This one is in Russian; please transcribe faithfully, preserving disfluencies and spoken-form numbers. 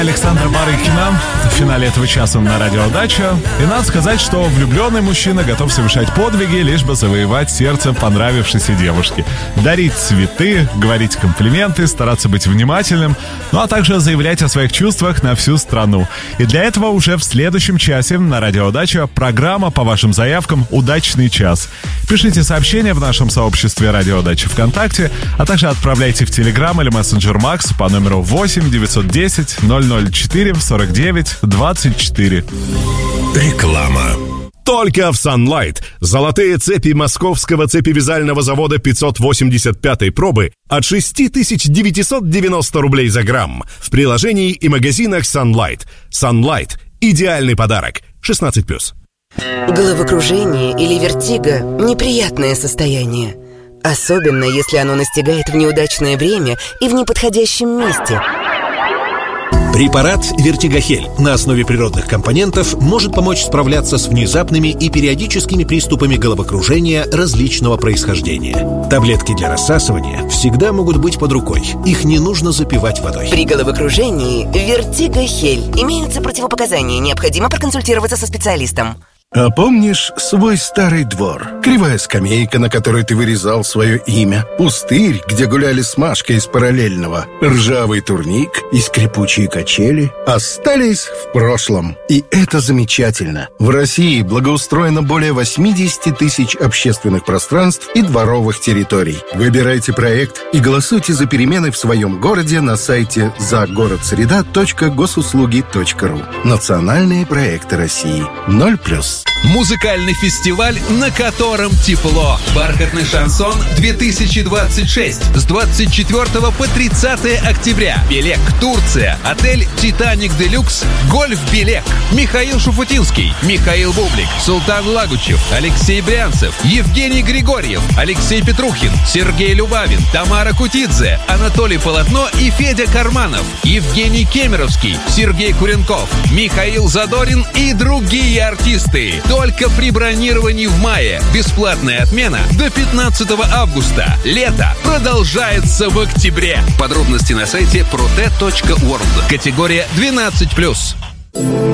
Александра Барыкина в финале этого часа на радио «Дача». И надо сказать, что влюбленный мужчина готов совершать подвиги, лишь бы завоевать сердце понравившейся девушки. Дарить цветы, говорить комплименты, стараться быть внимательным, ну а также заявлять о своих чувствах на всю страну. И для этого уже в следующем часе на радио «Дача» программа по вашим заявкам «Удачный час». Пишите сообщения в нашем сообществе «Радио Дача» ВКонтакте, а также отправляйте в Телеграм или мессенджер Макс по номеру восемь девятьсот десять ноль ноль четыре сорок девять двадцать четыре. Реклама. Только в Sunlight. Золотые цепи московского цепевязального завода пятьсот восемьдесят пятой пробы от шесть тысяч девятьсот девяносто рублей за грамм. В приложении и магазинах Sunlight. Sunlight. Идеальный подарок. шестнадцать плюс. Головокружение или вертиго – неприятное состояние. Особенно, если оно настигает в неудачное время и в неподходящем месте. Препарат «Вертигохель» на основе природных компонентов может помочь справляться с внезапными и периодическими приступами головокружения различного происхождения. Таблетки для рассасывания всегда могут быть под рукой. Их не нужно запивать водой. При головокружении «Вертигохель» имеются противопоказания. Необходимо проконсультироваться со специалистом. А помнишь свой старый двор? Кривая скамейка, на которой ты вырезал свое имя. Пустырь, где гуляли с Машкой из параллельного. Ржавый турник и скрипучие качели остались в прошлом. И это замечательно. В России благоустроено более восемьдесят тысяч общественных пространств и дворовых территорий. Выбирайте проект и голосуйте за перемены в своем городе на сайте загородсреда точка госуслуги точка ру. Национальные проекты России. ноль плюс. Музыкальный фестиваль, на котором тепло. Бархатный шансон две тысячи двадцать шесть с двадцать четвёртого по тридцатое октября. Белек, Турция. Отель «Титаник Делюкс». Гольф Белек. Михаил Шуфутинский, Михаил Бублик, Султан Лагучев, Алексей Брянцев, Евгений Григорьев, Алексей Петрухин, Сергей Любавин, Тамара Кутидзе, Анатолий Полотно и Федя Карманов, Евгений Кемеровский, Сергей Куренков, Михаил Задорин и другие артисты. Только при бронировании в мае. Бесплатная отмена до пятнадцатого августа. Лето продолжается в октябре. Подробности на сайте проте точка ворлд. Категория двенадцать плюс.